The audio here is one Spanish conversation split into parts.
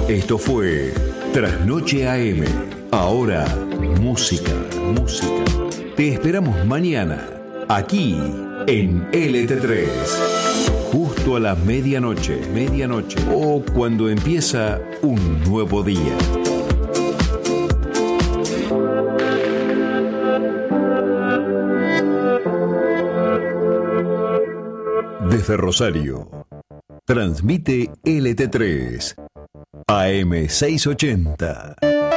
Esto fue Trasnoche AM. Ahora, música. Te esperamos mañana, aquí en LT3. Justo a la medianoche. O cuando empieza un nuevo día. Desde Rosario, transmite LT3, AM 680.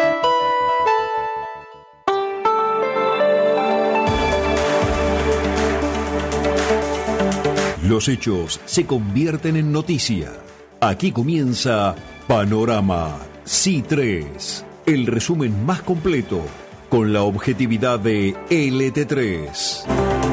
Los hechos se convierten en noticia. Aquí comienza Panorama C3, el resumen más completo con la objetividad de LT3.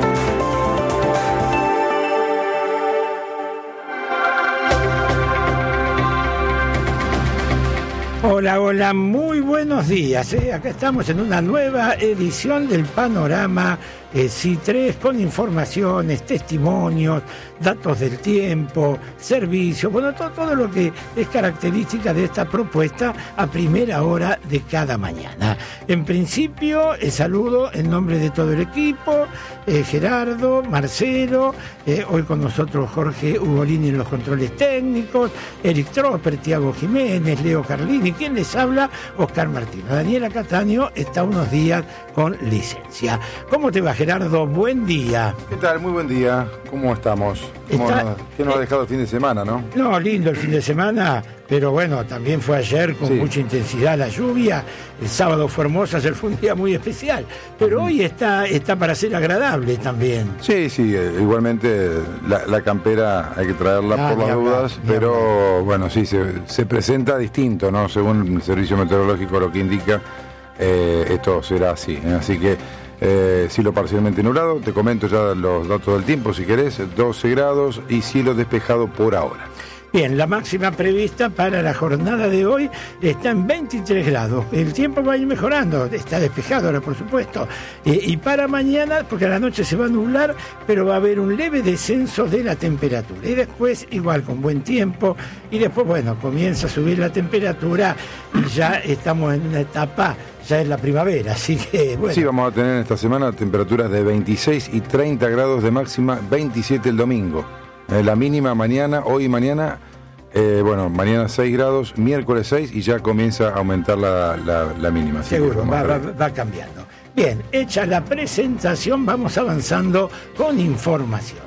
Hola, muy buenos días. Acá estamos en una nueva edición del Panorama C3 con informaciones, testimonios, datos del tiempo, servicios, bueno, todo lo que es característica de esta propuesta a primera hora de cada mañana. En principio, saludo en nombre de todo el equipo, Gerardo, Marcelo, hoy con nosotros Jorge Ugolini en los controles técnicos, Eric Tropper, Tiago Jiménez, Leo Carlini, quien les habla, Oscar Martino. Daniela Cataño está unos días con licencia. ¿Cómo te va, Gerardo? Buen día. ¿Qué tal? Muy buen día. ¿Cómo estamos? ¿Qué nos ha dejado el fin de semana, no? No, lindo el fin de semana, pero bueno, también fue ayer con mucha intensidad la lluvia. El sábado fue hermoso, ayer fue un día muy especial, pero hoy está para ser agradable también. Sí, igualmente la campera hay que traerla por las dudas, pero bueno, sí, se presenta distinto, ¿no? Según el servicio meteorológico lo que indica, esto será así, así que cielo parcialmente nublado, te comento ya los datos del tiempo si querés, 12 grados y cielo despejado por ahora. Bien, la máxima prevista para la jornada de hoy está en 23 grados. El tiempo va a ir mejorando, está despejado ahora por supuesto. Y para mañana, porque a la noche se va a nublar, pero va a haber un leve descenso de la temperatura. Y después, igual con buen tiempo, y después, bueno, comienza a subir la temperatura y ya estamos en una etapa, ya es la primavera, así que bueno. Sí, vamos a tener esta semana temperaturas de 26 y 30 grados de máxima, 27 el domingo. La mínima mañana, hoy y mañana, mañana 6 grados, miércoles 6 y ya comienza a aumentar la mínima. Seguro, va cambiando. Bien, hecha la presentación, vamos avanzando con informaciones.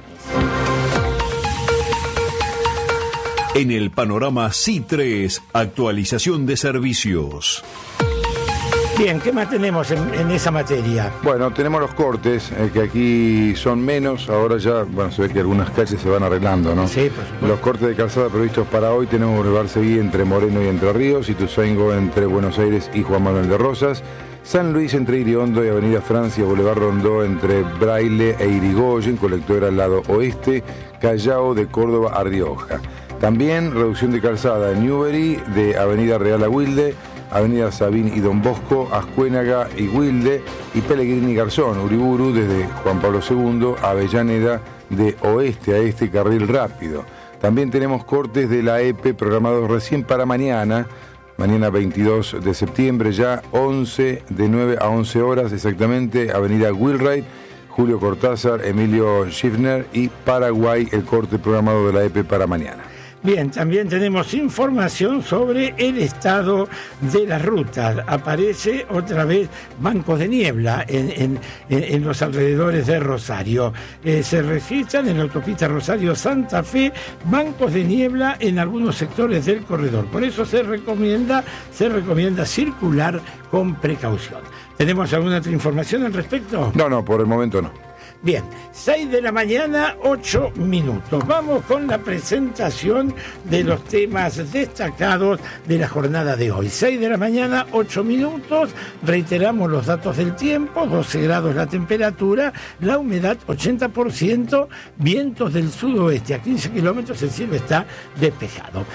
En el Panorama C3, actualización de servicios. Bien, ¿qué más tenemos en esa materia? Bueno, tenemos los cortes, que aquí son menos, ahora ya, se ve que algunas calles se van arreglando, ¿no? Sí, por supuesto. Los cortes de calzada previstos para hoy tenemos Boulevard Seguí entre Moreno y Entre Ríos, Ituzaingó entre Buenos Aires y Juan Manuel de Rosas, San Luis entre Iriondo y Avenida Francia, Boulevard Rondó entre Braille e Irigoyen, Colectora al lado oeste, Callao de Córdoba a Rioja. También reducción de calzada en Newbery de Avenida Real a Wilde, Avenida Sabín y Don Bosco, Ascuénaga y Wilde, y Pellegrini y Garzón, Uriburu desde Juan Pablo II, Avellaneda de oeste a este, carril rápido. También tenemos cortes de la EPE programados recién para mañana 22 de septiembre, ya 11, de 9 a 11 horas exactamente, Avenida Wheelwright, Julio Cortázar, Emilio Schiffner y Paraguay, el corte programado de la EPE para mañana. Bien, también tenemos información sobre el estado de las rutas. Aparece otra vez bancos de niebla en los alrededores de Rosario. Se registran en la autopista Rosario-Santa Fe bancos de niebla en algunos sectores del corredor. Por eso se recomienda circular con precaución. ¿Tenemos alguna otra información al respecto? No, por el momento no. Bien, 6 de la mañana, 8 minutos. Vamos con la presentación de los temas destacados de la jornada de hoy. 6 de la mañana, 8 minutos. Reiteramos los datos del tiempo: 12 grados la temperatura, la humedad 80%, vientos del sudoeste a 15 kilómetros, el cielo está despejado.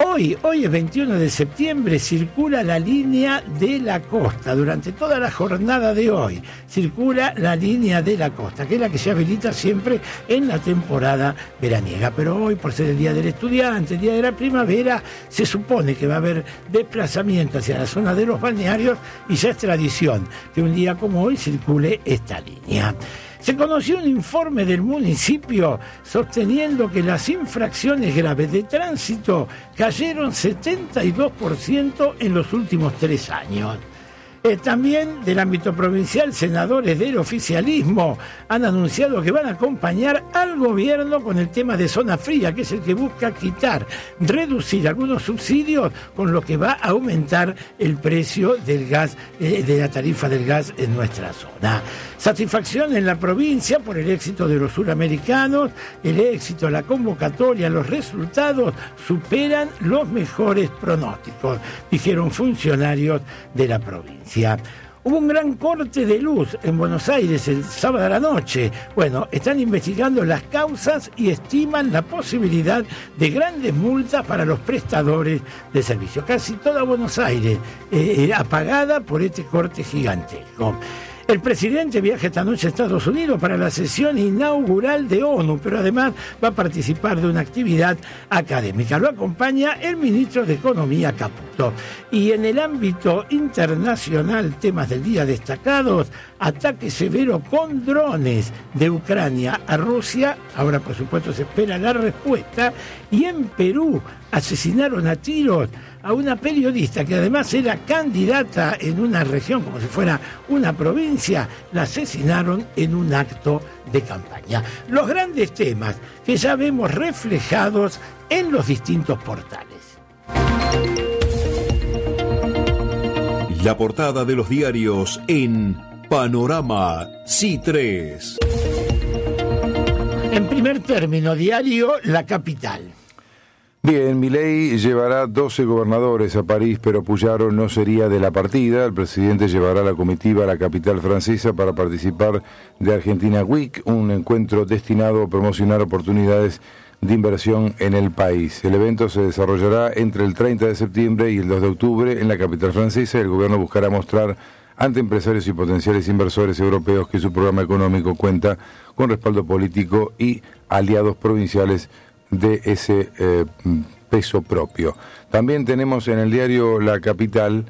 Hoy es 21 de septiembre, circula la línea de la costa. Durante toda la jornada de hoy circula la línea de la costa, que es la que se habilita siempre en la temporada veraniega. Pero hoy, por ser el Día del Estudiante, el Día de la Primavera, se supone que va a haber desplazamiento hacia la zona de los balnearios y ya es tradición que un día como hoy circule esta línea. Se conoció un informe del municipio sosteniendo que las infracciones graves de tránsito cayeron 72% en los últimos 3 años. También del ámbito provincial, senadores del oficialismo han anunciado que van a acompañar al gobierno con el tema de zona fría, que es el que busca reducir algunos subsidios, con lo que va a aumentar el precio del gas, de la tarifa del gas en nuestra zona. Satisfacción en la provincia por el éxito de los suramericanos, el éxito, la convocatoria, los resultados superan los mejores pronósticos, dijeron funcionarios de la provincia. Hubo un gran corte de luz en Buenos Aires el sábado a la noche. Bueno, están investigando las causas y estiman la posibilidad de grandes multas para los prestadores de servicios. Casi toda Buenos Aires apagada por este corte gigantesco. El presidente viaja esta noche a Estados Unidos para la sesión inaugural de ONU, pero además va a participar de una actividad académica. Lo acompaña el ministro de Economía, Caputo. Y en el ámbito internacional, temas del día destacados: ataque severo con drones de Ucrania a Rusia. Ahora, por supuesto, se espera la respuesta. Y en Perú asesinaron a tiros a una periodista que además era candidata en una región como si fuera una provincia. La asesinaron en un acto de campaña. Los grandes temas que ya vemos reflejados en los distintos portales. La portada de los diarios en Panorama C3. En primer término, diario La Capital. Bien, Milei llevará 12 gobernadores a París, pero Puyaro no sería de la partida. El presidente llevará la comitiva a la capital francesa para participar de Argentina Week, un encuentro destinado a promocionar oportunidades de inversión en el país. El evento se desarrollará entre el 30 de septiembre y el 2 de octubre en la capital francesa. El gobierno buscará mostrar ante empresarios y potenciales inversores europeos que su programa económico cuenta con respaldo político y aliados provinciales de ese peso propio. También tenemos en el diario La Capital,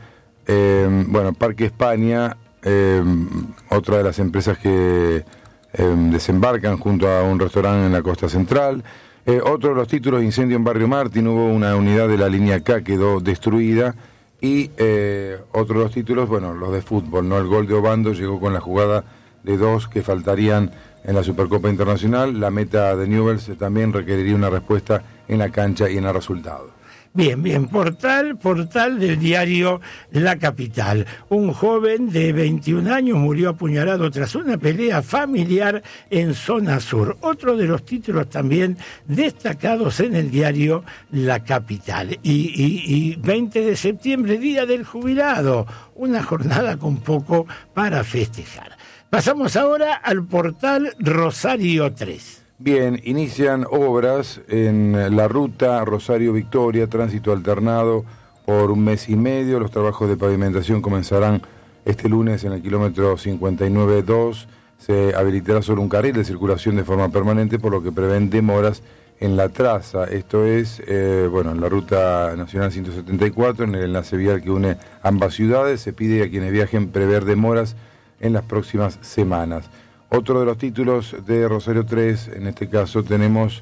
Parque España, otra de las empresas que desembarcan junto a un restaurante en la costa central. Otro de los títulos: incendio en Barrio Martín, hubo una unidad de la línea K, quedó destruida. Y otro de los títulos, los de fútbol, ¿no? El gol de Obando llegó con la jugada de 2 que faltarían en la Supercopa Internacional. La meta de Newell's también requeriría una respuesta en la cancha y en el resultado. Bien, portal del diario La Capital. Un joven de 21 años murió apuñalado tras una pelea familiar en zona sur. Otro de los títulos también destacados en el diario La Capital. Y 20 de septiembre, Día del Jubilado, una jornada con poco para festejar. Pasamos ahora al portal Rosario 3. Bien, inician obras en la ruta Rosario-Victoria, tránsito alternado por 1 mes y medio. Los trabajos de pavimentación comenzarán este lunes en el kilómetro 59.2. Se habilitará solo un carril de circulación de forma permanente, por lo que prevén demoras en la traza. Esto es, en la ruta nacional 174, en el enlace vial que une ambas ciudades. Se pide a quienes viajen prever demoras en las próximas semanas. Otro de los títulos de Rosario 3, en este caso tenemos,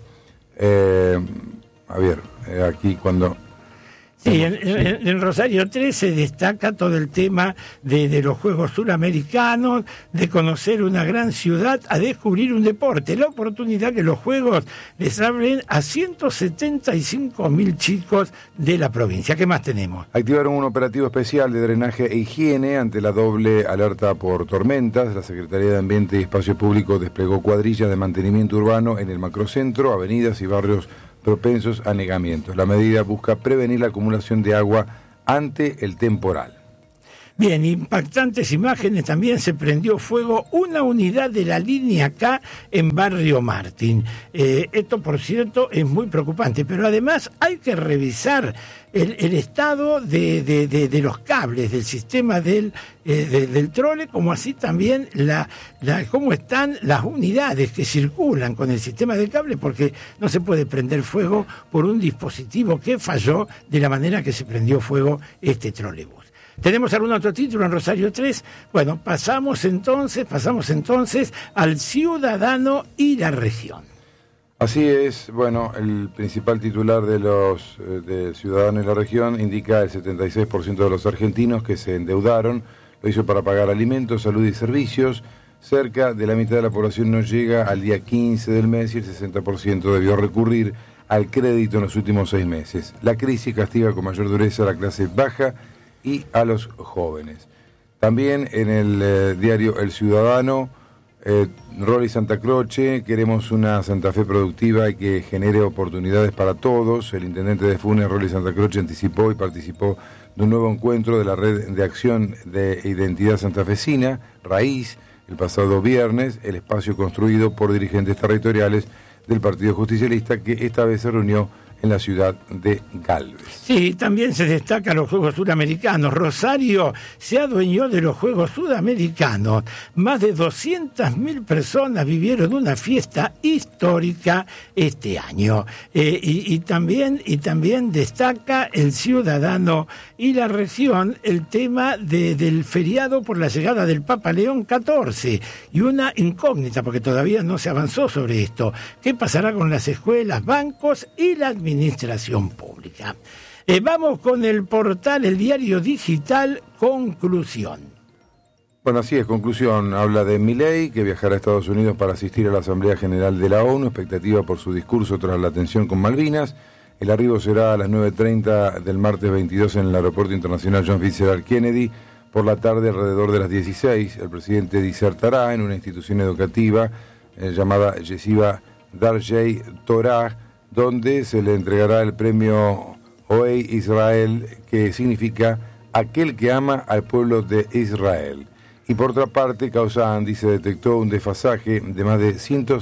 aquí cuando... Sí, en Rosario 3 se destaca todo el tema de los Juegos Suramericanos, de conocer una gran ciudad, a descubrir un deporte, la oportunidad que los Juegos les abren a 175.000 chicos de la provincia. ¿Qué más tenemos? Activaron un operativo especial de drenaje e higiene ante la doble alerta por tormentas. La Secretaría de Ambiente y Espacio Público desplegó cuadrillas de mantenimiento urbano en el macrocentro, avenidas y barrios propensos a anegamientos. La medida busca prevenir la acumulación de agua ante el temporal. Bien, impactantes imágenes, también se prendió fuego una unidad de la línea K en Barrio Martín. Esto, por cierto, es muy preocupante, pero además hay que revisar el estado de los cables del sistema del trole, como así también cómo están las unidades que circulan con el sistema de cable, porque no se puede prender fuego por un dispositivo que falló de la manera que se prendió fuego este trolebús. ¿Tenemos algún otro título en Rosario 3? Bueno, pasamos entonces al ciudadano y la región. Así es, bueno, el principal titular de Ciudadano y la región indica el 76% de los argentinos que se endeudaron, lo hizo para pagar alimentos, salud y servicios. Cerca de la mitad de la población no llega al día 15 del mes y el 60% debió recurrir al crédito en los últimos 6 meses. La crisis castiga con mayor dureza a la clase baja y a los jóvenes. También en el diario El Ciudadano, Rolly Santa Croce, queremos una Santa Fe productiva y que genere oportunidades para todos. El intendente de Funes, Rolly Santa Croce, anticipó y participó de un nuevo encuentro de la Red de Acción de Identidad Santafesina, Raíz, el pasado viernes, el espacio construido por dirigentes territoriales del Partido Justicialista, que esta vez se reunió en la ciudad de Galvez. Sí, también se destacan los Juegos Sudamericanos. Rosario se adueñó de los Juegos Sudamericanos. Más de 200.000 personas vivieron una fiesta histórica este año. Y también destaca el ciudadano y la región el tema del feriado por la llegada del Papa León XIV. Y una incógnita, porque todavía no se avanzó sobre esto. ¿Qué pasará con las escuelas, bancos y la administración pública? Vamos con el portal, el diario digital Conclusión. Bueno, así es, Conclusión. Habla de Milei, que viajará a Estados Unidos para asistir a la Asamblea General de la ONU, expectativa por su discurso tras la tensión con Malvinas. El arribo será a las 9:30 del martes 22 en el Aeropuerto Internacional John Fitzgerald Kennedy. Por la tarde, alrededor de las 16, el presidente disertará en una institución educativa llamada Yeshiva Darjei Torah, donde se le entregará el premio Oey Israel, que significa aquel que ama al pueblo de Israel. Y por otra parte, Causa Andi se detectó un desfasaje de más de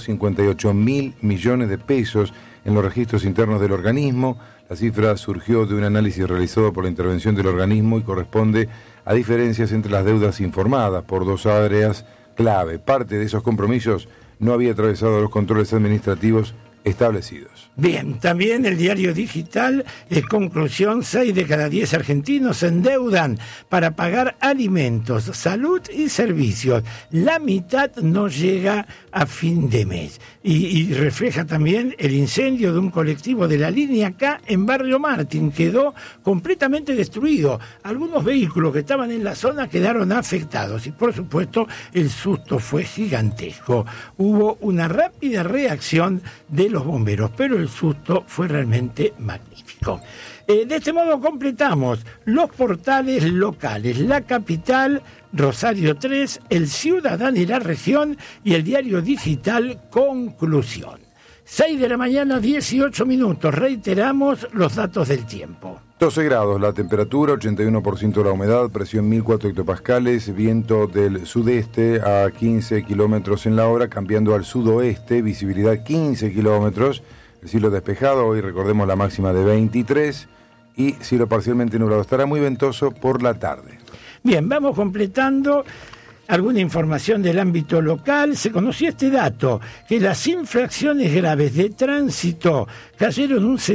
158.000 millones de pesos en los registros internos del organismo. La cifra surgió de un análisis realizado por la intervención del organismo y corresponde a diferencias entre las deudas informadas por 2 áreas clave. Parte de esos compromisos no había atravesado los controles administrativos establecidos. Bien, también el diario digital, Conclusión, 6 de cada 10 argentinos se endeudan para pagar alimentos, salud y servicios. La mitad no llega a fin de mes. Y refleja también el incendio de un colectivo de la línea K en Barrio Martín. Quedó completamente destruido. Algunos vehículos que estaban en la zona quedaron afectados y, por supuesto, el susto fue gigantesco. Hubo una rápida reacción de los bomberos, pero el susto fue realmente magnífico. De este modo completamos los portales locales, La Capital, Rosario 3, El Ciudadano y la Región y el diario digital Conclusión. 6 de la mañana, 18 minutos. Reiteramos los datos del tiempo. 12 grados la temperatura, 81% la humedad, presión 1004 hectopascales, viento del sudeste a 15 kilómetros en la hora, cambiando al sudoeste, visibilidad 15 kilómetros, el cielo despejado, hoy recordemos la máxima de 23 y cielo parcialmente nublado. Estará muy ventoso por la tarde. Bien, vamos completando alguna información del ámbito local. Se conoció este dato, que las infracciones graves de tránsito cayeron un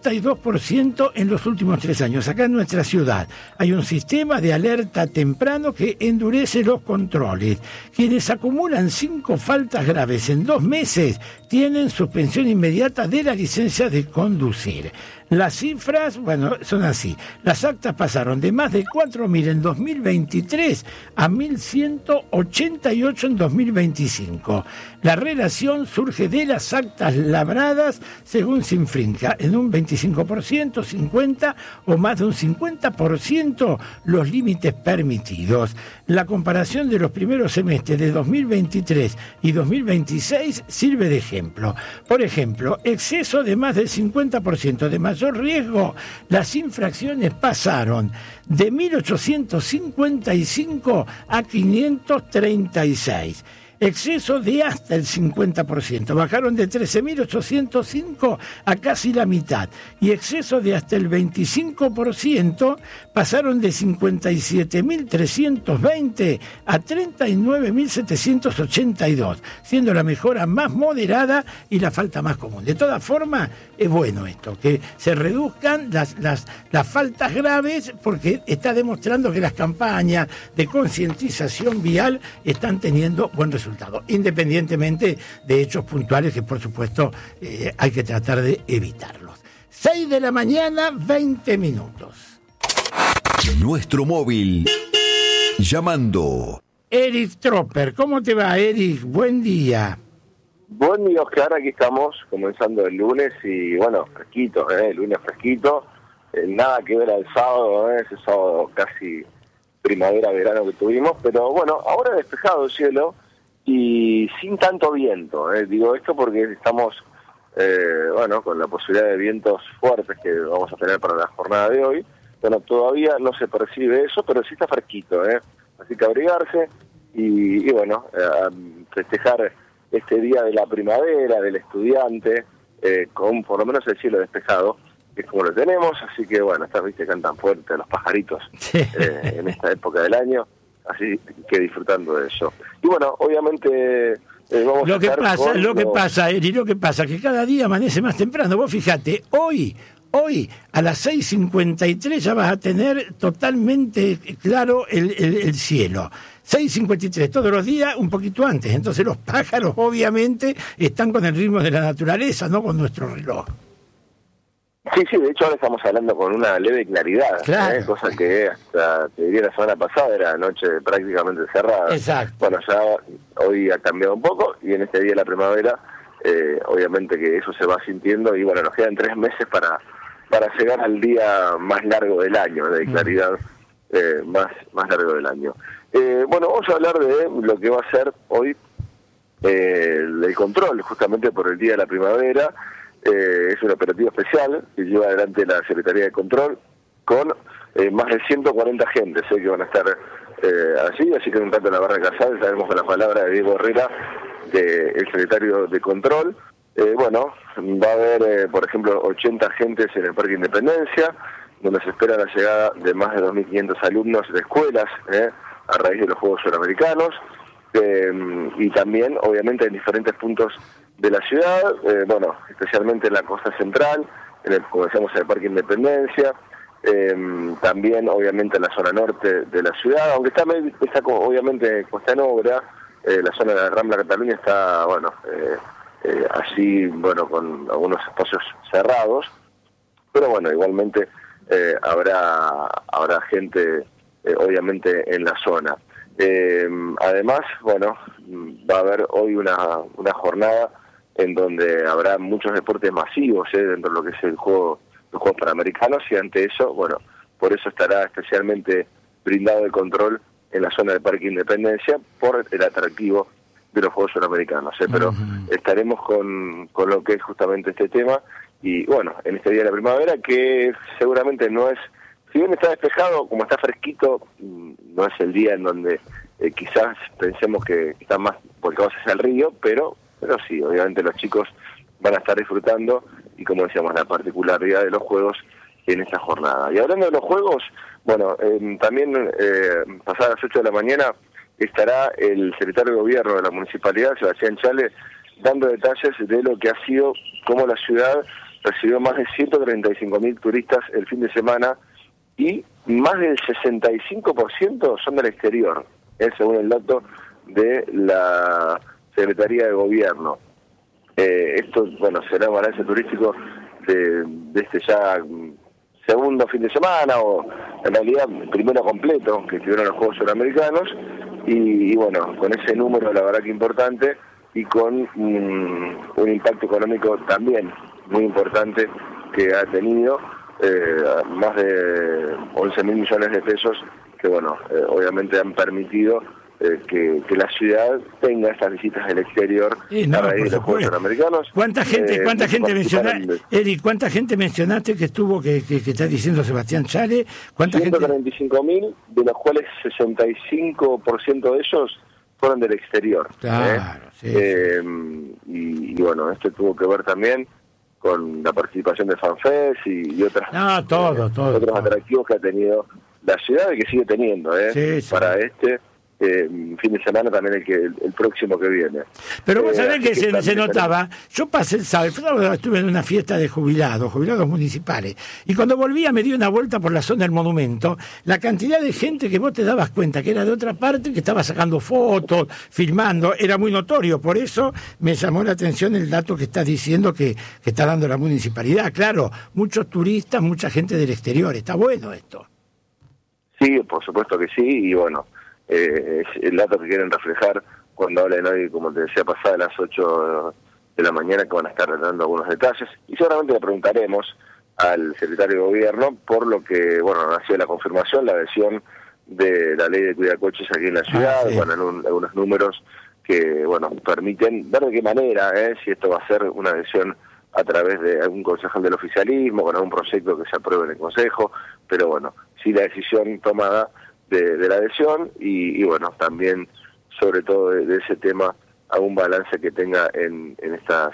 72% en los últimos 3 años. Acá en nuestra ciudad hay un sistema de alerta temprano que endurece los controles. Quienes acumulan 5 faltas graves en 2 meses tienen suspensión inmediata de la licencia de conducir. Las cifras, bueno, son así. Las actas pasaron de más de 4.000 en 2023 a 1.188 en 2025. La relación surge de las actas labradas según se infrinja en un 25%, 50% o más de un 50% los límites permitidos. La comparación de los primeros semestres de 2023 y 2026 sirve de ejemplo. ejemplo. Por ejemplo, exceso de más del 50% de mayor riesgo, las infracciones pasaron de 1.855 a 536. Exceso de hasta el 50%, bajaron de 13.805 a casi la mitad. Y exceso de hasta el 25%, pasaron de 57.320 a 39.782, siendo la mejora más moderada y la falta más común. De todas formas, es bueno esto, que se reduzcan las faltas graves, porque está demostrando que las campañas de concientización vial están teniendo buen resultado, independientemente de hechos puntuales que, por supuesto, hay que tratar de evitarlos. 6 de la mañana, 20 minutos. Nuestro móvil. Llamando. Eric Tropper, ¿cómo te va, Eric? Buen día. Buen día, Oscar. Aquí estamos comenzando el lunes y, bueno, fresquito, el lunes fresquito. Nada que ver al sábado, ese sábado casi primavera-verano que tuvimos. Pero, bueno, ahora despejado el cielo y sin tanto viento. Digo esto porque estamos, con la posibilidad de vientos fuertes que vamos a tener para la jornada de hoy. Bueno, todavía no se percibe eso, pero sí está fresquito, así que abrigarse y festejar este día de la primavera, del estudiante, con por lo menos el cielo despejado, que es como lo tenemos. Así que, bueno, estas viste cantan fuerte los pajaritos en esta época del año, así que disfrutando de eso. Y bueno, obviamente vamos lo que pasa, Eri, que cada día amanece más temprano. Vos fijate, hoy a las 6:53 ya vas a tener totalmente claro el cielo. 6:53 todos los días, un poquito antes. Entonces los pájaros obviamente están con el ritmo de la naturaleza, no con nuestro reloj. Sí, de hecho ahora estamos hablando con una leve claridad, claro. Cosa que hasta, te diría, la semana pasada era noche prácticamente cerrada. Exacto. Bueno, ya hoy ha cambiado un poco y en este día de la primavera, obviamente que eso se va sintiendo y bueno, nos quedan 3 meses para llegar al día más largo del año, de claridad más largo del año. Bueno, vamos a hablar de lo que va a ser hoy el control, justamente por el día de la primavera. Es un operativo especial que lleva adelante la Secretaría de Control con más de 140 agentes que van a estar allí, así que en un tanto en la barra Casal sabemos con la palabra de Diego Herrera, el secretario de Control. Va a haber, por ejemplo, 80 agentes en el Parque Independencia, donde se espera la llegada de más de 2.500 alumnos de escuelas a raíz de los Juegos Suramericanos, y también, obviamente, en diferentes puntos de la ciudad, especialmente en la costa central, como decíamos, en el Parque Independencia, también, obviamente, en la zona norte de la ciudad, aunque está obviamente puesta en obra, la zona de la Rambla Cataluña está, así, con algunos espacios cerrados, pero bueno, igualmente habrá gente, obviamente, en la zona. Además, va a haber hoy una jornada en donde habrá muchos deportes masivos dentro de lo que es los Juegos Panamericanos, y ante eso, por eso estará especialmente brindado el control en la zona del Parque Independencia por el atractivo de los Juegos Suramericanos, pero estaremos con lo que es justamente este tema, y en este día de la primavera, que seguramente no es, si bien está despejado, como está fresquito, no es el día en donde quizás pensemos que están más volcados hacia el río, pero sí, obviamente los chicos van a estar disfrutando, y como decíamos, la particularidad de los Juegos en esta jornada. Y hablando de los Juegos, también pasadas las 8 de la mañana estará el secretario de Gobierno de la Municipalidad, Sebastián Chale, dando detalles de lo que ha sido, cómo la ciudad recibió más de 135.000 turistas el fin de semana, y más del 65% son del exterior, según el dato de la Secretaría de Gobierno. Esto, será un balance turístico de este ya segundo fin de semana, o en realidad primero completo, que estuvieron los Juegos Suramericanos, y con ese número la verdad que importante, y con un impacto económico también muy importante que ha tenido, más de 11.000 millones de pesos que obviamente han permitido que la ciudad tenga estas visitas del exterior a raíz de los Juegos Panamericanos. ¿Cuánta gente mencionaste, Eric? ¿Cuánta gente mencionaste que estuvo, que está diciendo Sebastián Chale? 145.000, de los cuales 65% de ellos fueron del exterior. Claro, sí. Y bueno, esto tuvo que ver también con la participación de FanFest y otros atractivos que ha tenido la ciudad y que sigue teniendo para este fin de semana, también el próximo que viene. Pero vos sabés que se notaba. Yo pasé el sábado, estuve en una fiesta de jubilados municipales, y cuando volvía me di una vuelta por la zona del monumento, la cantidad de gente que vos te dabas cuenta que era de otra parte, que estaba sacando fotos, filmando, era muy notorio. Por eso me llamó la atención el dato que estás diciendo que está dando la municipalidad. Claro, muchos turistas, mucha gente del exterior. Está bueno esto. Sí, por supuesto que sí, y bueno, es el dato que quieren reflejar cuando hablen hoy, como te decía, pasada las 8 de la mañana, que van a estar dando algunos detalles, y seguramente le preguntaremos al secretario de Gobierno por lo que, bueno, ha sido la confirmación, la adhesión de la ley de cuidacoches aquí en la ciudad, sí. Bueno, algunos números que, bueno, permiten ver de qué manera, si esto va a ser una adhesión a través de algún concejal del oficialismo, con algún proyecto que se apruebe en el Consejo, pero bueno, sí la decisión tomada de la adhesión y bueno, también sobre todo de ese tema, algún balance que tenga en esta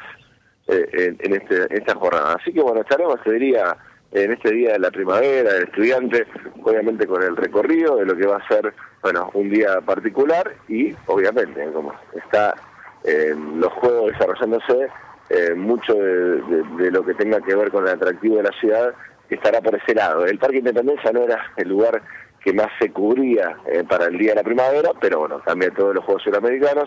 jornada. Así que bueno, estaremos, te diría, en este día de la primavera del estudiante, obviamente con el recorrido de lo que va a ser, bueno, un día particular y obviamente, como está los juegos desarrollándose, mucho de lo que tenga que ver con el atractivo de la ciudad estará por ese lado. El Parque Independencia no era el lugar que más se cubría para el día de la primavera, pero bueno, también todos los Juegos Suramericanos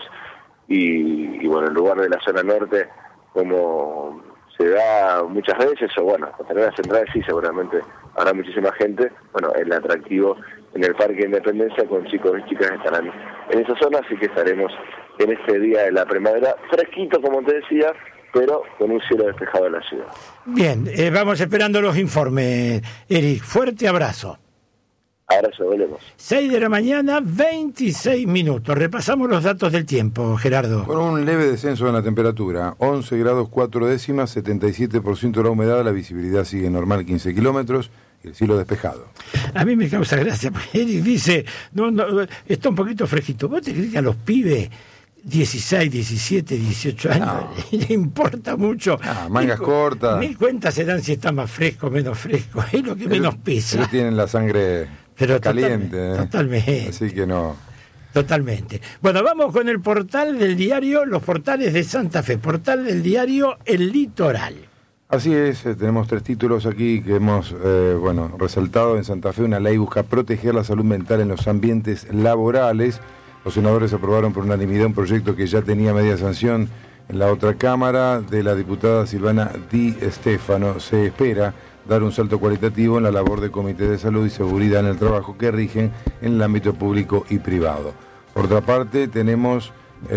y bueno, en lugar de la zona norte, como se da muchas veces, o bueno, las terminales centrales sí, seguramente habrá muchísima gente. Bueno, el atractivo en el Parque Independencia con chicos y chicas estarán en esa zona, así que estaremos en este día de la primavera, fresquito como te decía, pero con un cielo despejado en la ciudad. Bien, vamos esperando los informes, Eric. Fuerte abrazo. Abrazo, volvemos. 6 de la mañana, 26 minutos. Repasamos los datos del tiempo, Gerardo. Con un leve descenso en la temperatura, 11 grados 4 décimas, 77% de la humedad, la visibilidad sigue normal, 15 kilómetros, y el cielo despejado. A mí me causa gracia, porque Eric dice, no, está un poquito fresquito. ¿Vos te crees que a los pibes 16, 17, 18 años le importa mucho? Mangas cortas. Ni cuenta se dan si está más fresco o menos fresco. Es lo que menos pesa. Ellos tienen la sangre caliente. Totalmente. Así que no. Totalmente. Bueno, vamos con el portal del diario, los portales de Santa Fe. Portal del diario El Litoral. Así es, tenemos 3 títulos aquí que hemos resaltado. En Santa Fe, una ley busca proteger la salud mental en los ambientes laborales. Los senadores aprobaron por unanimidad un proyecto que ya tenía media sanción en la otra Cámara de la diputada Silvana Di Stefano. Se espera dar un salto cualitativo en la labor de comités de salud y seguridad en el trabajo que rigen en el ámbito público y privado. Por otra parte, tenemos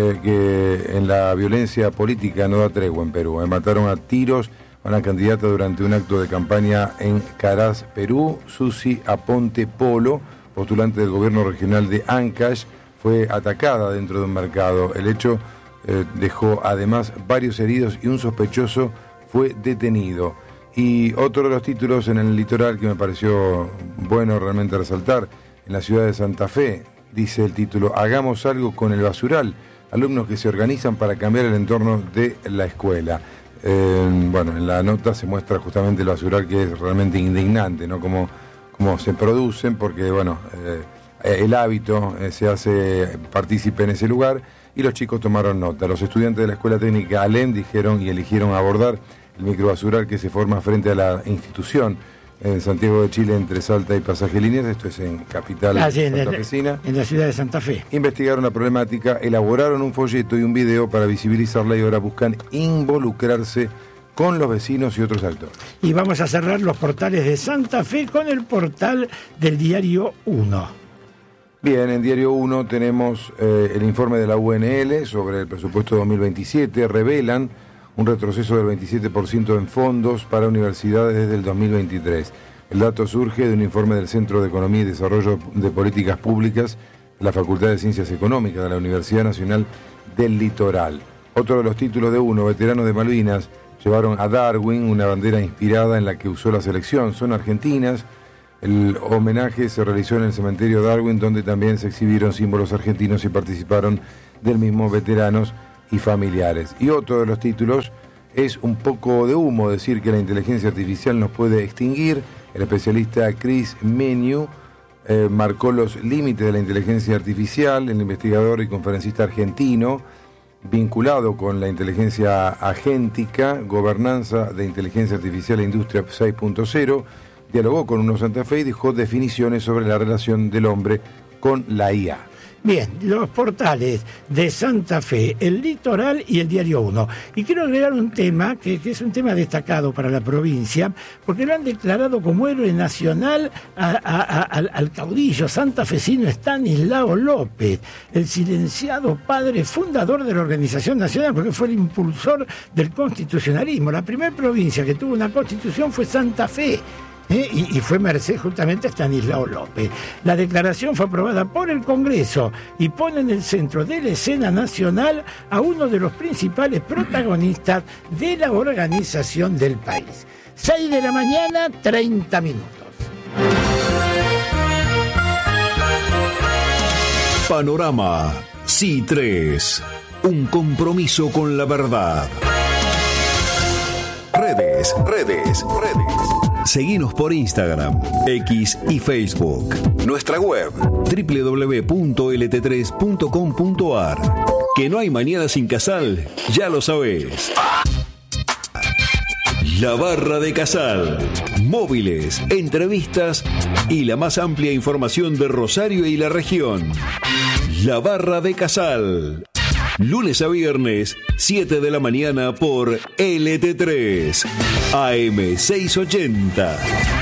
que en la violencia política no da tregua en Perú. Mataron a tiros a una candidata durante un acto de campaña en Caraz, Perú. Susi Aponte Polo, postulante del gobierno regional de Ancash, fue atacada dentro de un mercado. El hecho dejó además varios heridos y un sospechoso fue detenido. Y otro de los títulos en el litoral que me pareció bueno realmente resaltar, en la ciudad de Santa Fe, dice el título, hagamos algo con el basural, alumnos que se organizan para cambiar el entorno de la escuela. En la nota se muestra justamente el basural, que es realmente indignante, ¿no? Cómo se producen, porque el hábito se hace partícipe en ese lugar y los chicos tomaron nota. Los estudiantes de la Escuela Técnica Alem dijeron y eligieron abordar el microbasural que se forma frente a la institución en Santiago de Chile, entre Salta y Pasaje Líneas. Esto es en capital santafesina. En la ciudad de Santa Fe. Investigaron la problemática, elaboraron un folleto y un video para visibilizarla y ahora buscan involucrarse con los vecinos y otros actores. Y vamos a cerrar los portales de Santa Fe con el portal del Diario 1. Bien, en Diario 1 tenemos el informe de la UNL sobre el presupuesto 2027. Revelan un retroceso del 27% en fondos para universidades desde el 2023. El dato surge de un informe del Centro de Economía y Desarrollo de Políticas Públicas de la Facultad de Ciencias Económicas de la Universidad Nacional del Litoral. Otro de los títulos de uno, veteranos de Malvinas, llevaron a Darwin una bandera inspirada en la que usó la selección. Son argentinas. El homenaje se realizó en el cementerio Darwin, donde también se exhibieron símbolos argentinos y participaron del mismo veteranos y familiares. Y otro de los títulos es un poco de humo decir que la inteligencia artificial nos puede extinguir. El especialista Chris Menu marcó los límites de la inteligencia artificial. El investigador y conferencista argentino vinculado con la inteligencia agéntica, gobernanza de inteligencia artificial e industria 6.0, dialogó con Uno Santa Fe y dejó definiciones sobre la relación del hombre con la IA. Bien, los portales de Santa Fe, El Litoral y el Diario 1. Y quiero agregar un tema que es un tema destacado para la provincia, porque lo han declarado como héroe nacional al caudillo santafesino Estanislao López, el silenciado padre fundador de la Organización Nacional, porque fue el impulsor del constitucionalismo. La primera provincia que tuvo una constitución fue Santa Fe. Y fue merced justamente a Estanislao López. La declaración fue aprobada por el Congreso y pone en el centro de la escena nacional a uno de los principales protagonistas de la organización del país. 6 de la mañana, 30 minutos. Panorama C3, un compromiso con la verdad. Redes. Seguinos por Instagram, X y Facebook. Nuestra web, www.lt3.com.ar. Que no hay mañana sin Casal, ya lo sabés. La Barra de Casal. Móviles, entrevistas y la más amplia información de Rosario y la región. La Barra de Casal. Lunes a viernes, 7 de la mañana por LT3, AM 680.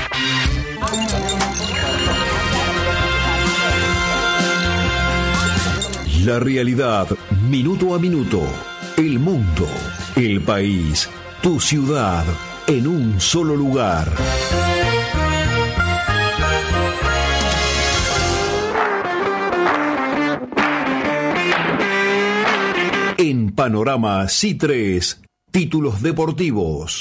La realidad, minuto a minuto. El mundo, el país, tu ciudad, en un solo lugar. En Panorama C3, títulos deportivos.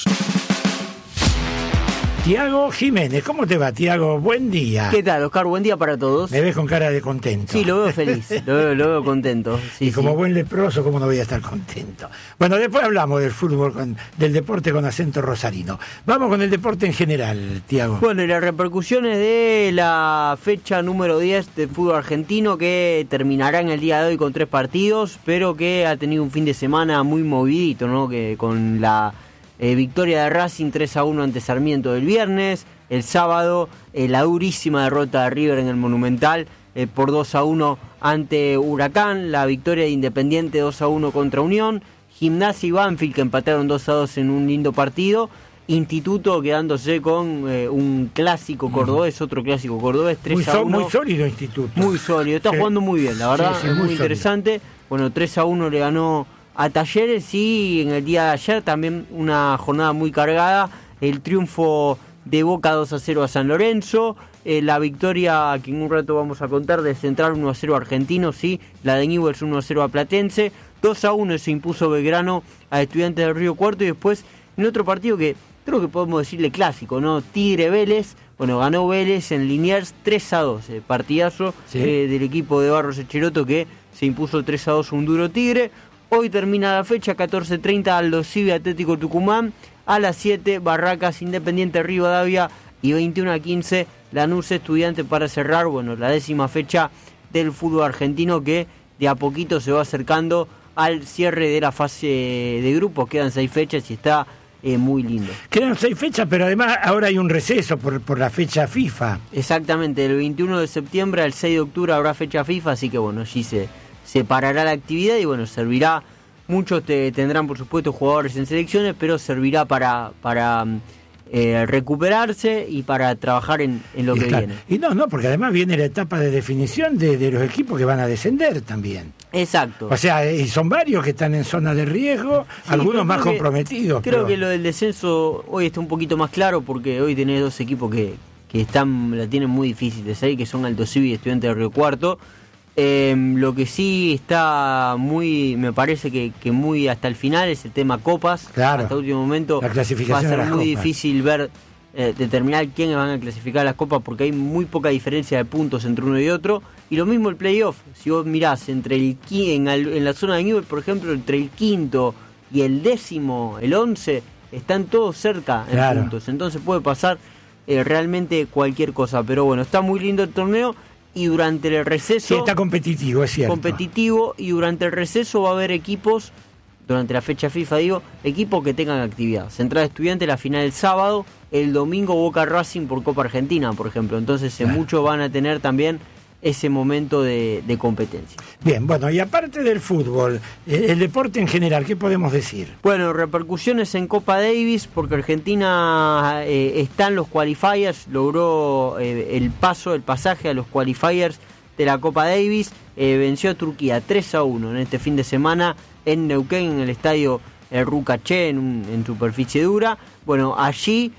Tiago Jiménez, ¿cómo te va, Tiago? Buen día. ¿Qué tal, Oscar? Buen día para todos. Me ves con cara de contento. Sí, lo veo feliz, lo veo contento. Sí, y como buen leproso, ¿cómo no voy a estar contento? Bueno, después hablamos del fútbol, del deporte con acento rosarino. Vamos con el deporte en general, Tiago. Bueno, y las repercusiones de la fecha número 10 del fútbol argentino, que terminará en el día de hoy con 3 partidos, pero que ha tenido un fin de semana muy movidito, ¿no? Que con la victoria de Racing 3-1 ante Sarmiento del viernes, el sábado la durísima derrota de River en el Monumental por 2-1 ante Huracán, la victoria de Independiente 2-1 contra Unión, Gimnasia y Banfield que empataron 2-2 en un lindo partido, Instituto quedándose con un clásico cordobés, otro clásico cordobés, 3-1. Muy sólido Instituto. Muy sólido, está jugando muy bien, la verdad, es muy interesante. Bueno, 3-1 le ganó a Talleres y en el día de ayer también una jornada muy cargada, el triunfo de Boca 2-0 a San Lorenzo, la victoria que en un rato vamos a contar de Central 1-0 a Argentino, sí, la de Newell's 1-0 a Platense, 2-1 se impuso Belgrano a Estudiantes del Río Cuarto y después en otro partido que creo que podemos decirle clásico, ¿no? Tigre Vélez, bueno, ganó Vélez en Liniers 3-2, partidazo del equipo de Barros Echeroto que se impuso 3-2 un duro Tigre. Hoy termina la fecha, 14:30 Aldo Civi Atlético Tucumán, a las 7 Barracas Independiente Rivadavia y 21:15 Lanús Estudiante para cerrar, bueno, la 10ª fecha del fútbol argentino que de a poquito se va acercando al cierre de la fase de grupos. Quedan 6 fechas y está muy lindo. Quedan 6 fechas, pero además ahora hay un receso por la fecha FIFA. Exactamente, del 21 de septiembre al 6 de octubre habrá fecha FIFA, así que bueno, allí se parará la actividad y bueno, servirá, muchos tendrán por supuesto jugadores en selecciones, pero servirá para recuperarse y para trabajar en lo que viene. Y no, porque además viene la etapa de definición de los equipos que van a descender también. Exacto. O sea, y son varios que están en zona de riesgo, sí, algunos más comprometidos. Creo que lo del descenso hoy está un poquito más claro porque hoy tenés 2 equipos que la tienen muy difícil de salir, que son Aldo Civi y Estudiantes de Río Cuarto. Lo que sí está me parece que muy hasta el final es el tema copas. Claro. Hasta el último momento la clasificación va a ser muy copas. difícil ver, determinar quiénes van a clasificar las copas, porque hay muy poca diferencia de puntos entre uno y otro. Y lo mismo el playoff. Si vos mirás entre en la zona de Newell, por ejemplo, entre el quinto y el décimo, el 11, están todos cerca en puntos. Entonces puede pasar realmente cualquier cosa. Pero bueno, está muy lindo el torneo. Y durante el receso... Sí, está competitivo, es cierto. Competitivo, y durante el receso va a haber equipos, durante la fecha FIFA equipos que tengan actividad. Central Estudiante la final el sábado, el domingo Boca Racing por Copa Argentina, por ejemplo. Entonces muchos van a tener también ese momento de competencia. Bien, bueno, y aparte del fútbol, el deporte en general, ¿qué podemos decir? Bueno, repercusiones en Copa Davis, porque Argentina está en los qualifiers, logró el pasaje a los qualifiers de la Copa Davis, venció a Turquía 3-1 en este fin de semana en Neuquén, en el estadio Rucaché, en superficie dura. Bueno, allí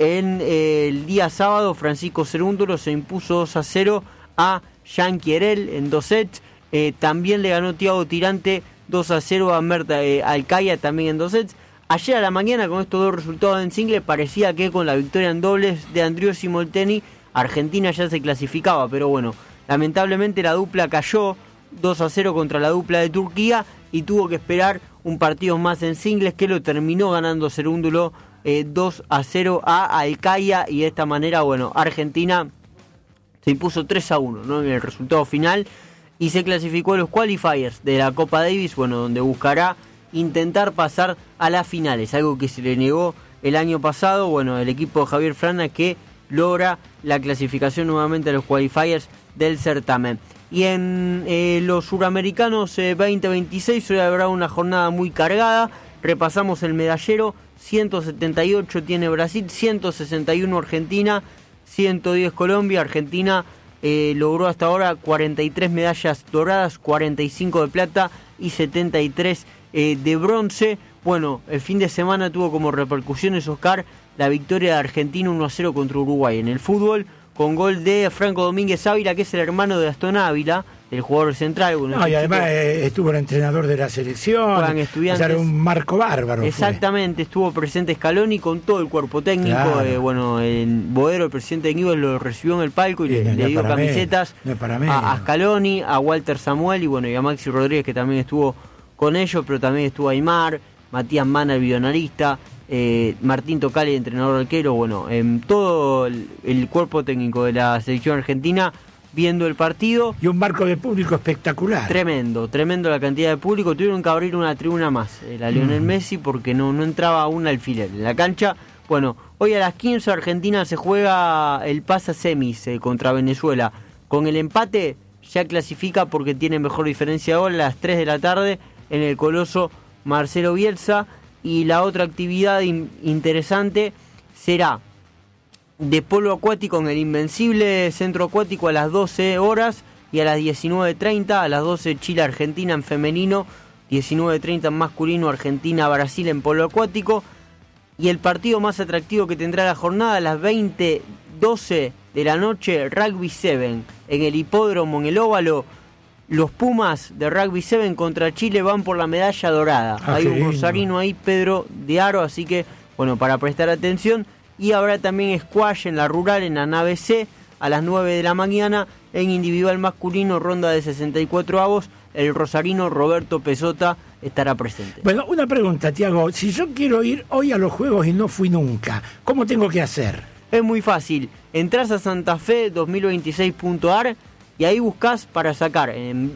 el día sábado Francisco Cerúndolo se impuso 2-0 a Jean Quierel en 2 sets. También le ganó Thiago Tirante 2-0 a Merta Alcaya, también en 2 sets. Ayer a la mañana, con estos dos resultados en single, parecía que con la victoria en dobles de Andrius y Molteni, Argentina ya se clasificaba, pero bueno, lamentablemente la dupla cayó 2-0 contra la dupla de Turquía y tuvo que esperar un partido más en singles, que lo terminó ganando Cerúndolo 2-0 a Alcaya, y de esta manera, bueno, Argentina se impuso 3-1, ¿no?, en el resultado final, y se clasificó a los qualifiers de la Copa Davis, bueno, donde buscará intentar pasar a las finales, algo que se le negó el año pasado. Bueno, el equipo de Javier Frana, que logra la clasificación nuevamente a los qualifiers del certamen. Y en los suramericanos 2026 hoy habrá una jornada muy cargada. Repasamos el medallero: 178 tiene Brasil, 161 Argentina, 110 Colombia. Argentina logró hasta ahora 43 medallas doradas, 45 de plata y 73 de bronce. Bueno, el fin de semana tuvo como repercusiones, Oscar, la victoria de Argentina 1-0 contra Uruguay en el fútbol, con gol de Franco Domínguez Ávila, que es el hermano de Gastón Ávila, el jugador central. Bueno, y además estuvo el entrenador de la selección, Juegan Estudiantes. O sea, era un marco bárbaro. Exactamente, estuvo presente Scaloni con todo el cuerpo técnico. Claro. Bueno, el Bodero, el presidente de Newell's, lo recibió en el palco y le dio camisetas a Scaloni, a Walter Samuel y bueno, y a Maxi Rodríguez, que también estuvo con ellos, pero también estuvo Aymar, Matías Mana, el videoanalista, Martín Tocali, entrenador arquero. Bueno, todo el cuerpo técnico de la selección argentina viendo el partido. Y un marco de público espectacular. Tremendo la cantidad de público. Tuvieron que abrir una tribuna más, la Lionel Messi, porque no entraba un alfiler en la cancha. Bueno, hoy a las 15 Argentina se juega el pase a semis contra Venezuela. Con el empate ya clasifica, porque tiene mejor diferencia de gol, a las 3 de la tarde en el Coloso Marcelo Bielsa. Y la otra actividad interesante será de polo acuático en el Invencible Centro Acuático a las 12 horas y a las 19:30, a las 12 Chile-Argentina en femenino, 19:30 en masculino, Argentina-Brasil en polo acuático. Y el partido más atractivo que tendrá la jornada, a las 20:12 de la noche, Rugby 7 en el hipódromo, en el óvalo. Los Pumas de Rugby 7 contra Chile van por la medalla dorada. Hay un rosarino ahí, Pedro de Aro, así que, bueno, para prestar atención. Y habrá también squash en la rural, en la nave C, a las 9 de la mañana. En individual masculino, ronda de 64 avos, el rosarino Roberto Pesota estará presente. Bueno, una pregunta, Tiago. Si yo quiero ir hoy a los Juegos y no fui nunca, ¿cómo tengo que hacer? Es muy fácil. Entrás a santafe2026.ar y ahí buscás para sacar en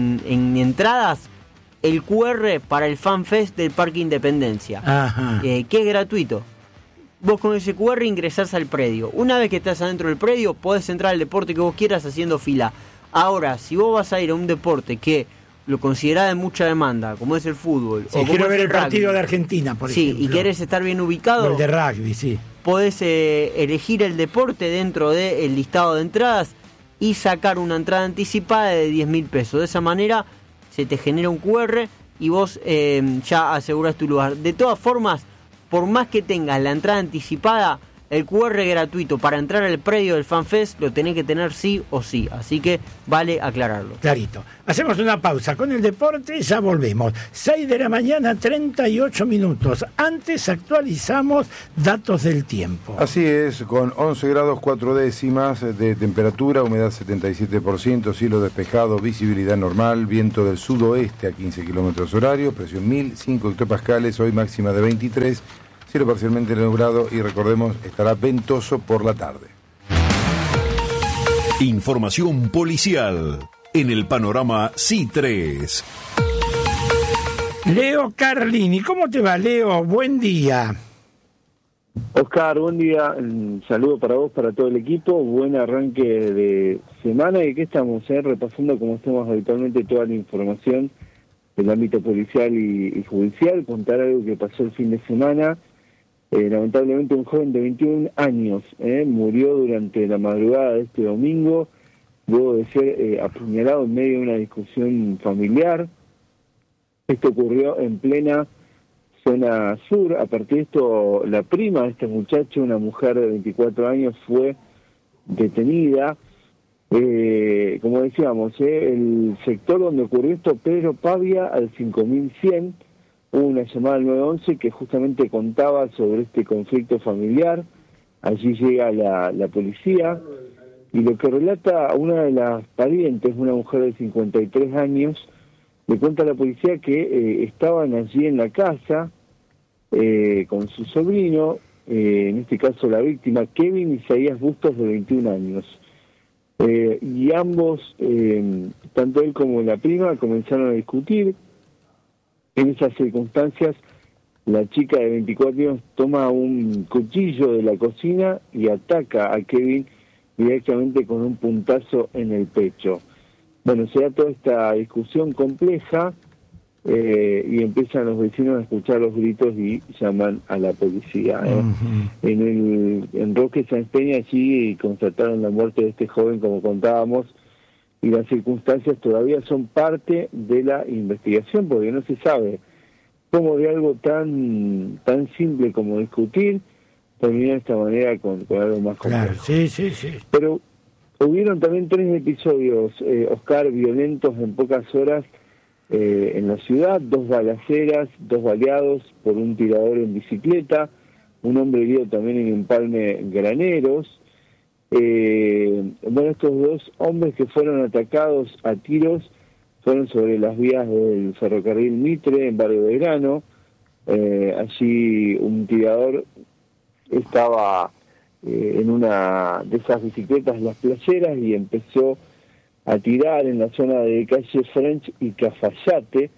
entradas el QR para el FanFest del Parque Independencia, que es gratuito. Vos con ese QR ingresás al predio. Una vez que estás adentro del predio, podés entrar al deporte que vos quieras haciendo fila. Ahora, si vos vas a ir a un deporte que lo considerás de mucha demanda, como es el fútbol, sí, o quiero ver el partido de Argentina, por ejemplo. Sí, y querés estar bien ubicado, o el de rugby, sí. Podés elegir el deporte dentro del listado de entradas y sacar una entrada anticipada de 10.000 pesos. De esa manera se te genera un QR y vos ya asegurás tu lugar. De todas formas, por más que tengas la entrada anticipada, el QR gratuito para entrar al predio del FanFest lo tenés que tener sí o sí, así que vale aclararlo. Clarito. Hacemos una pausa con el deporte y ya volvemos. 6 de la mañana, 38 minutos. Antes actualizamos datos del tiempo. Así es, con 11 grados 4 décimas de temperatura, humedad 77%, cielo despejado, visibilidad normal, viento del sudoeste a 15 kilómetros horarios, presión 1005 hectopascales, hoy máxima de 23, cielo parcialmente nublado y recordemos, estará ventoso por la tarde. Información policial en el panorama C3. Leo Carlini, ¿cómo te va, Leo? Buen día. Oscar, buen día, un saludo para vos, para todo el equipo, buen arranque de semana y aquí estamos repasando como hacemos habitualmente toda la información del ámbito policial y judicial, contar algo que pasó el fin de semana. Lamentablemente un joven de 21 años murió durante la madrugada de este domingo, luego de ser apuñalado en medio de una discusión familiar. Esto ocurrió en plena zona sur. A partir de esto, la prima de este muchacho, una mujer de 24 años, fue detenida. Como decíamos, el sector donde ocurrió esto, Pedro Pavia, al 5100, hubo una llamada al 911 que justamente contaba sobre este conflicto familiar. Allí llega la policía y lo que relata una de las parientes, una mujer de 53 años, le cuenta a la policía que estaban allí en la casa con su sobrino, en este caso la víctima, Kevin Isaías Bustos, de 21 años. Y ambos, tanto él como la prima, comenzaron a discutir. En esas circunstancias, la chica de 24 años toma un cuchillo de la cocina y ataca a Kevin directamente con un puntazo en el pecho. Bueno, se da toda esta discusión compleja y empiezan los vecinos a escuchar los gritos y llaman a la policía. Uh-huh. En Roque Sáenz Peña allí constataron la muerte de este joven, como contábamos, y las circunstancias todavía son parte de la investigación, porque no se sabe cómo de algo tan simple como discutir termina de esta manera con algo más complejo. Claro, sí. Pero hubieron también 3 episodios, Oscar, violentos en pocas horas en la ciudad, 2 balaceras, 2 baleados por un tirador en bicicleta, un hombre herido también en Empalme Graneros. Bueno, estos 2 hombres que fueron atacados a tiros fueron sobre las vías del ferrocarril Mitre en Barrio Belgrano. Allí un tirador estaba en una de esas bicicletas, las playeras, y empezó a tirar en la zona de calle French y Cafayate.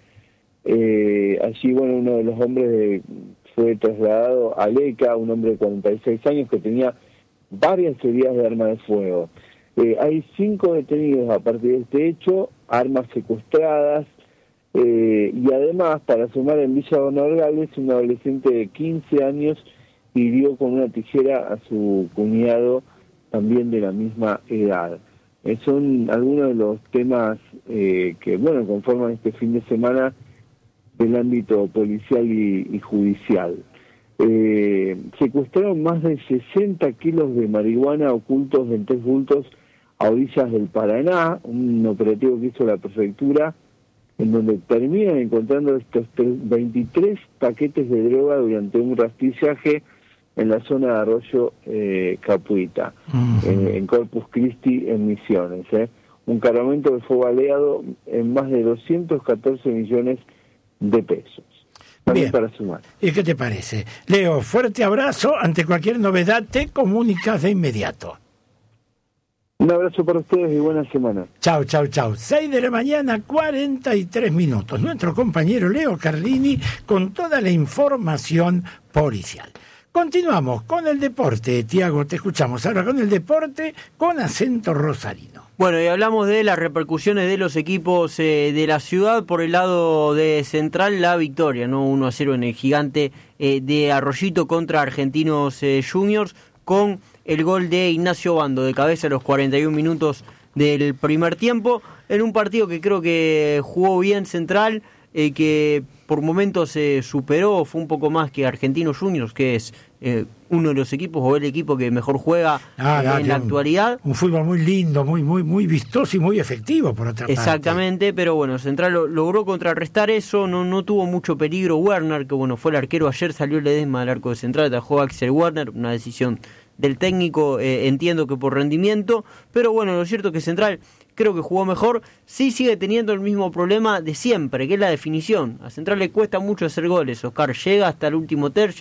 Allí, bueno, uno de los hombres fue trasladado a Leca, un hombre de 46 años que tenía varias heridas de arma de fuego. Hay 5 detenidos a partir de este hecho, armas secuestradas, y además, para sumar, en Villa Donalgales, un adolescente de 15 años hirió con una tijera a su cuñado, también de la misma edad. Son algunos de los temas que, bueno, conforman este fin de semana del ámbito policial y judicial. Secuestraron más de 60 kilos de marihuana ocultos en 3 bultos a orillas del Paraná, un operativo que hizo la prefectura, en donde terminan encontrando estos 23 paquetes de droga durante un rastrillaje en la zona de Arroyo Capuita, en Corpus Christi, en Misiones. Un cargamento que fue baleado en más de 214 millones de pesos. Bien. Para sumar. ¿Y qué te parece? Leo, fuerte abrazo. Ante cualquier novedad te comunicas de inmediato. Un abrazo para ustedes y buena semana. Chau. 6 de la mañana, 43 minutos. Nuestro compañero Leo Carlini con toda la información policial. Continuamos con el deporte. Tiago, te escuchamos ahora con el deporte con acento rosarino. Bueno, y hablamos de las repercusiones de los equipos de la ciudad. Por el lado de Central, la victoria, ¿no? 1-0 en el gigante de Arroyito contra Argentinos Juniors, con el gol de Ignacio Bando de cabeza a los 41 minutos del primer tiempo, en un partido que creo que jugó bien Central, que por momentos se superó, fue un poco más que Argentinos Juniors, que es uno de los equipos o el equipo que mejor juega en la actualidad. Un fútbol muy lindo, muy vistoso y muy efectivo, por otra parte. Exactamente, pero bueno, Central logró contrarrestar eso, no tuvo mucho peligro Werner, que bueno, fue el arquero ayer, salió Ledesma del arco de Central, atajó a Axel Werner, una decisión del técnico, entiendo que por rendimiento, pero bueno, lo cierto es que Central creo que jugó mejor, sí sigue teniendo el mismo problema de siempre, que es la definición. A Central le cuesta mucho hacer goles, Oscar llega hasta el último tercio,